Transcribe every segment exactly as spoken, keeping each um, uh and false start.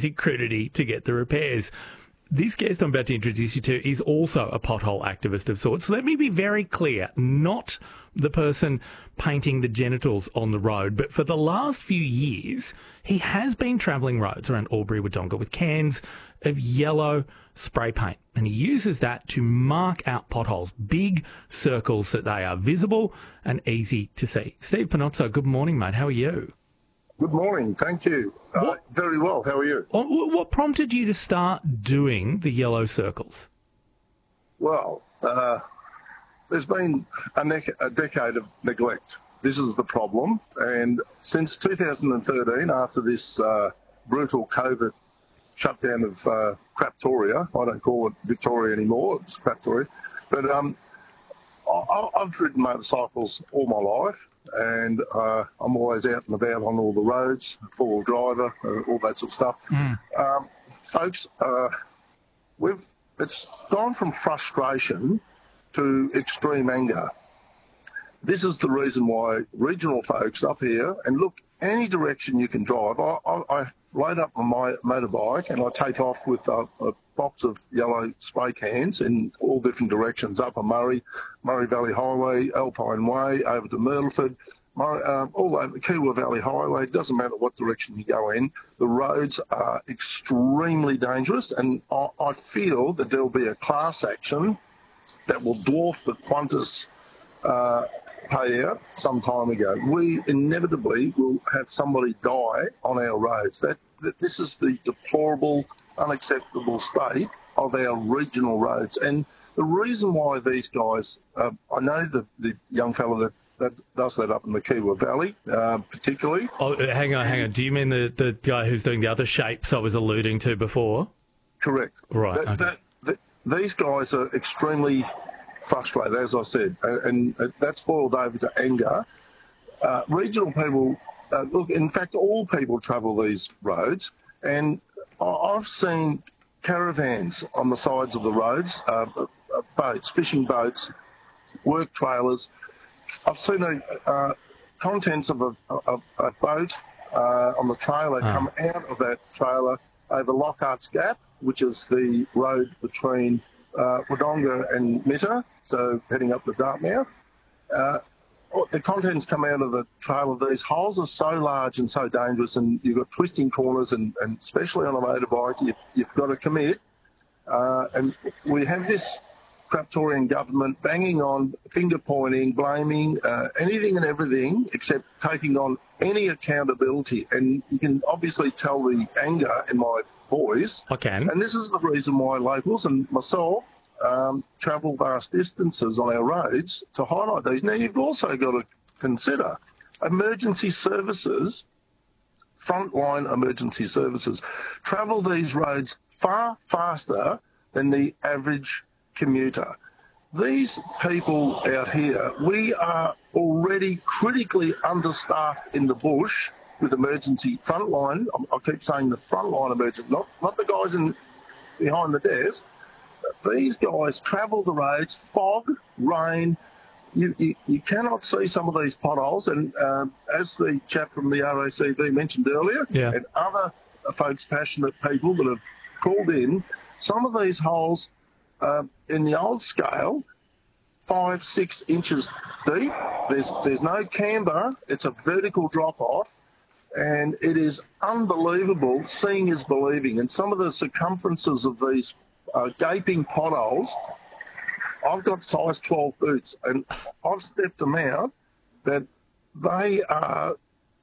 basic crudity to get the repairs. This guest I'm about to introduce you to is also a pothole activist of sorts. Let me be very clear, not the person painting the genitals on the road, but for the last few years, he has been travelling roads around Albury-Wodonga with cans of yellow spray paint, and he uses that to mark out potholes, big circles that they are visible and easy to see. Steve Panozzo, good morning, mate. How are you? Good morning, thank you. Uh, very well, how are you? What prompted you to start doing the yellow circles? Well, uh, there's been a, ne- a decade of neglect. This is the problem. And since two thousand thirteen, after this uh, brutal COVID shutdown of uh, Craptoria, I don't call it Victoria anymore, it's Craptoria, but um, I- I've ridden motorcycles all my life, and uh, I'm always out and about on all the roads, four-wheel driver, uh, all that sort of stuff. Mm. Um, folks, uh, we've it's gone from frustration to extreme anger. This is the reason why regional folks up here, and look, any direction you can drive, I, I, I load up on my motorbike and I take off with a, a box of yellow spray cans in all different directions, up a Murray, Murray Valley Highway, Alpine Way, over to Myrtleford, Murray, um, all over the Kiwa Valley Highway. It doesn't matter what direction you go in. The roads are extremely dangerous, and I, I feel that there will be a class action that will dwarf the Qantas uh, payout some time ago. We inevitably will have somebody die on our roads. That, that this is the deplorable, unacceptable state of our regional roads. And the reason why these guys, uh, I know the, the young fellow that, that does that up in the Kiwa Valley, uh, particularly. Oh, hang on, hang on. Do you mean the, the guy who's doing the other shapes I was alluding to before? Correct. Right. That, okay. that, that, these guys are extremely frustrated, as I said, and that's boiled over to anger. Uh, regional people, uh, look, in fact, all people travel these roads, and I've seen caravans on the sides of the roads, uh, boats, fishing boats, work trailers. I've seen the uh, contents of a, a, a boat uh, on the trailer oh. come out of that trailer over Lockhart's Gap, which is the road between uh, Wodonga and Mitta, so heading up to Dartmouth. Uh, the contents come out of the trailer. These holes are so large and so dangerous, and you've got twisting corners, and, and especially on a motorbike, you, you've got to commit. Uh, and we have this Craptorian government banging on, finger pointing, blaming, uh, anything and everything except taking on any accountability. And you can obviously tell the anger in my voice. I can. And this is the reason why locals and myself um, travel vast distances on our roads to highlight these. Now, you've also got to consider emergency services, frontline emergency services, travel these roads far faster than the average commuter. These people out here, we are already critically understaffed in the bush with emergency frontline. I keep saying the frontline emergency, not, not the guys in behind the desk. These guys travel the roads, fog, rain. You, you, you cannot see some of these potholes. And um, as the chap from the R A C V mentioned earlier, yeah. and other folks, passionate people that have called in, some of these holes uh, in the old scale, five, six inches deep. There's, there's no camber. It's a vertical drop-off. And it is unbelievable. Seeing is believing. And some of the circumferences of these uh, gaping potholes, I've got size twelve boots, and I've stepped them out that they are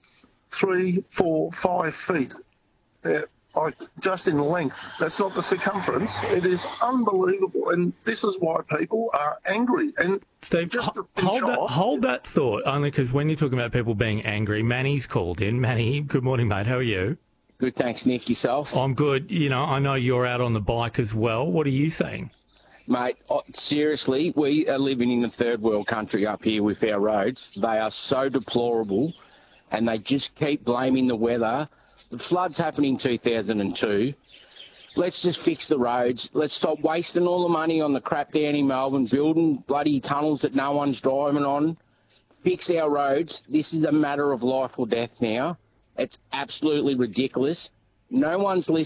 three, four, five feet, They're like just in length. That's not the circumference. It is unbelievable, and this is why people are angry. And Steve, just ho- hold, that, hold that thought, only because when you're talking about people being angry, Manny's called in. Manny, good morning, mate. How are you? Good, thanks, Nick. Yourself? I'm good. You know, I know you're out on the bike as well. What are you saying? Mate, seriously, we are living in a third world country up here with our roads. They are so deplorable, and they just keep blaming the weather. The floods happened in two thousand two. Let's just fix the roads. Let's stop wasting all the money on the crap down in Melbourne, building bloody tunnels that no one's driving on. Fix our roads. This is a matter of life or death now. It's absolutely ridiculous. No one's listening.